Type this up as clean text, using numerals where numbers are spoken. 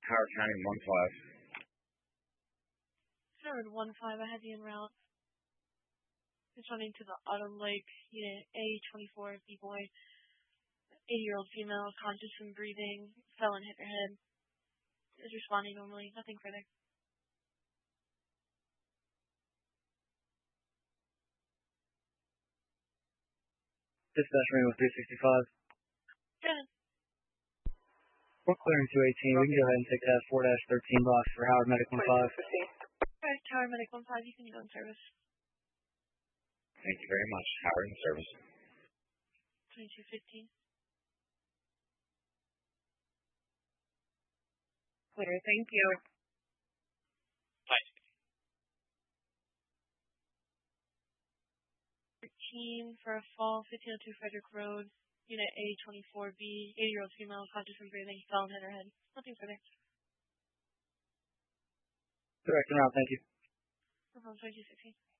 Howard County 1-5. Howard 1-5, I had you en route. Responding to the Autumn Lake Unit A24 B-boy. 80-year-old female, conscious and breathing, fell and hit her head. Is responding normally, nothing further. Dispatch ring with 365. Go ahead. We're clearing 218. We can go ahead and take that 4-13 box for Howard Medic 1-5. Alright, Howard Medic 1-5, you can go in service. Thank you very much. Howard in service. 2215. Clear, thank you. 13 for a fall, 1502 Frederick Road, Unit A24B, 80-year-old female, conscious and breathing, fell and hit her head. Nothing further. Direct and route, thank you. No problem, 2216.